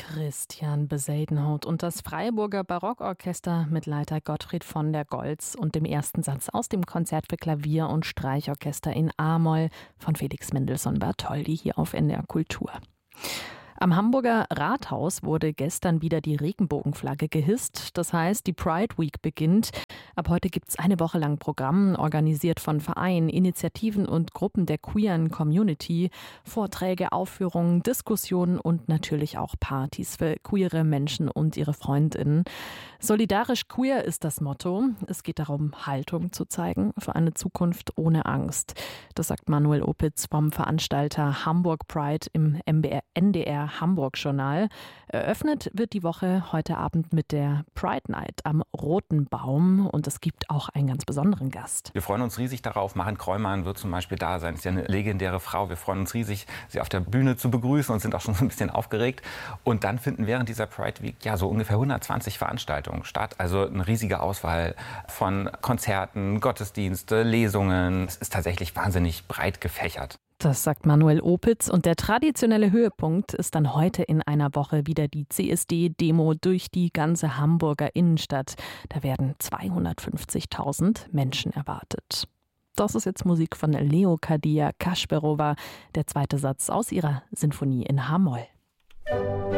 Christian Besadenhout und das Freiburger Barockorchester mit Leiter Gottfried von der Goltz und dem ersten Satz aus dem Konzert für Klavier und Streichorchester in A-Moll von Felix Mendelssohn-Bartholdy hier auf NDR Kultur. Am Hamburger Rathaus wurde gestern wieder die Regenbogenflagge gehisst. Das heißt, die Pride Week beginnt. Ab heute gibt es eine Woche lang Programm, organisiert von Vereinen, Initiativen und Gruppen der queeren Community. Vorträge, Aufführungen, Diskussionen und natürlich auch Partys für queere Menschen und ihre Freundinnen. Solidarisch queer ist das Motto. Es geht darum, Haltung zu zeigen für eine Zukunft ohne Angst. Das sagt Manuel Opitz vom Veranstalter Hamburg Pride im NDR Hamburg Journal. Eröffnet wird die Woche heute Abend mit der Pride Night am Roten Baum und es gibt auch einen ganz besonderen Gast. Wir freuen uns riesig darauf. Maren Kreumann wird zum Beispiel da sein. Ist ja eine legendäre Frau. Wir freuen uns riesig, sie auf der Bühne zu begrüßen und sind auch schon so ein bisschen aufgeregt. Und dann finden während dieser Pride Week ja so ungefähr 120 Veranstaltungen statt. Also eine riesige Auswahl von Konzerten, Gottesdienste, Lesungen. Es ist tatsächlich wahnsinnig breit gefächert. Das sagt Manuel Opitz und der traditionelle Höhepunkt ist dann heute in einer Woche wieder die CSD-Demo durch die ganze Hamburger Innenstadt. Da werden 250.000 Menschen erwartet. Das ist jetzt Musik von Leokadia Kašperova, der zweite Satz aus ihrer Sinfonie in H-Moll.